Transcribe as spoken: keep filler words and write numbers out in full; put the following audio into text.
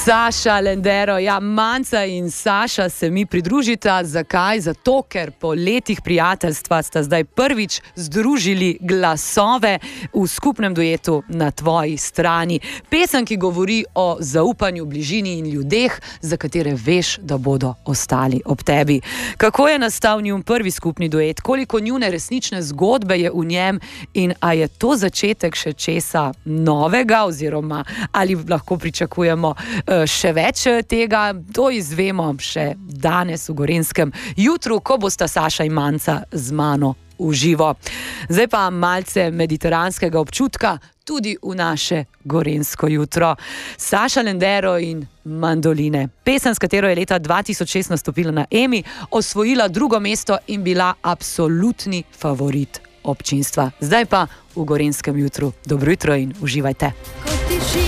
Saša Lendero, ja, Manca in Saša se mi pridružita. Zakaj? Zato, ker po letih prijateljstva sta zdaj prvič združili glasove v skupnem duetu Na tvoji strani. Pesem, ki govori o zaupanju, bližini in ljudeh, za katere veš, da bodo ostali ob tebi. Kako je nastal njun prvi skupni duet? Koliko njune resnične zgodbe je v njem? In a je to začetek še česa novega, oziroma ali lahko pričakujemo še več tega? To izvemo še danes v Gorenjskem jutru, ko bosta Saša in Manca z mano v živo. Zdaj pa malce mediteranskega občutka tudi v naše gorenjsko jutro. Saša Lendero in Mandoline. Pesem, s katero je leta dva tisoč šest nastopila na Emi, osvojila drugo mesto in bila absolutni favorit občinstva. Zdaj pa v Gorenjskem jutru. Dobro jutro in uživajte.